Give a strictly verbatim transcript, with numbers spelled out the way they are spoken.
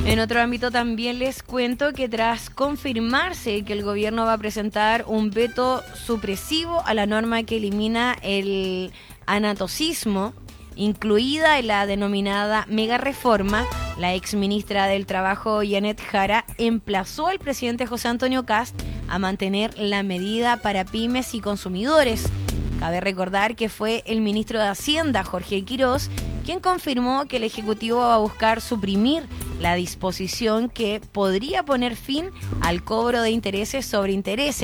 En otro ámbito también les cuento que tras confirmarse que el gobierno va a presentar un veto supresivo a la norma que elimina el anatocismo, incluida en la denominada mega reforma, la exministra del Trabajo, Janet Jara, emplazó al presidente José Antonio Kast a mantener la medida para pymes y consumidores. Cabe recordar que fue el ministro de Hacienda, Jorge Quirós, quien confirmó que el Ejecutivo va a buscar suprimir la disposición que podría poner fin al cobro de intereses sobre intereses.